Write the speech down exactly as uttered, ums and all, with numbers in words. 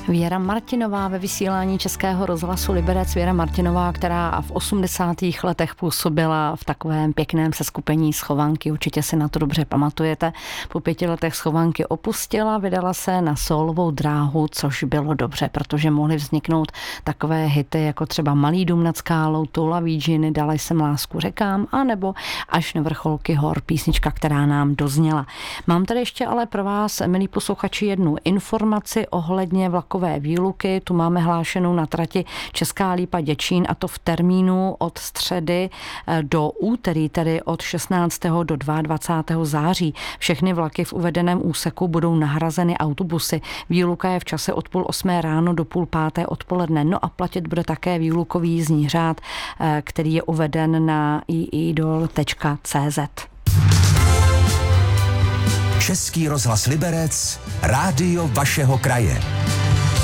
Věra Martinová ve vysílání Českého rozhlasu Liberec. Věra Martinová, která v osmdesátých letech působila v takovém pěkném seskupení Schovanky. Určitě si na to dobře pamatujete. Po pěti letech Schovanky opustila, vydala se na sólovou dráhu, což bylo dobře, protože mohly vzniknout takové hity jako třeba Malý dům nad skálou, Toulaví džiny, Dala jsem lásku řekám, anebo Až na vrcholky hor, písnička, která nám dozněla. Mám tady ještě ale pro vás, milí posluchači, jednu informaci ohledně vlakové výluky. Tu máme hlášenou na trati Česká Lípa Děčín, a to v termínu od středy do úterý, tedy od šestnáctého do dvacátého druhého září. Všechny vlaky v uvedeném úseku budou nahrazeny autobusy. Výluka je v čase od půl osmé ráno do půl páté odpoledne. No a platit bude také výlukový jízdní řád, který je uveden na i i dol tečka cé zet. Český rozhlas Liberec, rádio vašeho kraje.